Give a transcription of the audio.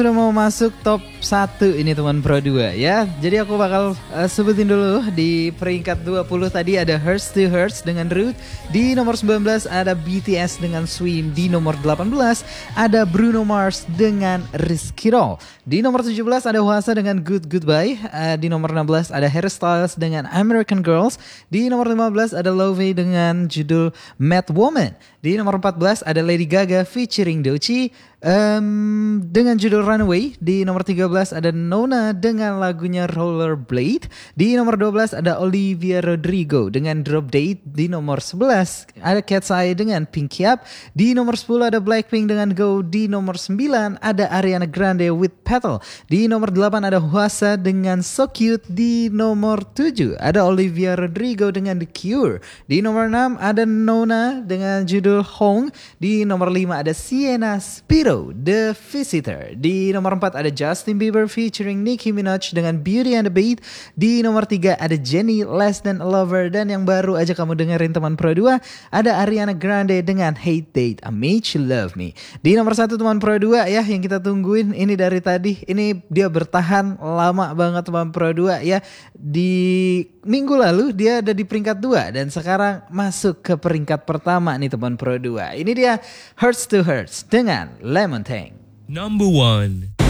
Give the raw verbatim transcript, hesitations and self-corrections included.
Udah mau masuk top satu ini teman Pro dua ya. Jadi aku bakal uh, sebutin dulu. Di peringkat dua puluh tadi ada Hearts to Hearts dengan Root. Di nomor sembilan belas ada B T S dengan Swim. Di nomor delapan belas ada Bruno Mars dengan Risky Roll. Di nomor tujuh belas ada Hwasa dengan Good Goodbye. uh, Di nomor enam belas ada Harry Styles dengan American Girls. Di nomor lima belas ada Lovey dengan judul Mad Woman. Di nomor empat belas ada Lady Gaga featuring Doechii um, dengan judul Runaway. Di nomor tiga belas ada Nona dengan lagunya Rollerblade. Di nomor dua belas ada Olivia Rodrigo dengan Drop Date. Di nomor sebelas ada Cat's Eye dengan Pink Yap. Di nomor sepuluh ada Blackpink dengan Go. Di nomor sembilan ada Ariana Grande with Petal. Di nomor delapan ada Hwasa dengan So Cute. Di nomor tujuh ada Olivia Rodrigo dengan The Cure. Di nomor enam ada Nona dengan judul Hong. Di nomor lima ada Sienna Spiro The Visitor. Di nomor empat ada Justin Bieber featuring Nicki Minaj dengan Beauty and the Beat. Di nomor tiga ada Jennie Less Than a Lover. Dan yang baru aja kamu dengerin teman Pro dua ada Ariana Grande dengan Hate Date I Made You Love Me. Di nomor satu teman Pro dua ya, yang kita tungguin ini dari tadi. Ini dia bertahan lama banget teman Pro dua ya. Di minggu lalu dia ada di peringkat dua dan sekarang masuk ke peringkat pertama nih teman Pro dua. Ini dia Hearts to Hearts dengan Lemon Tang. Number one.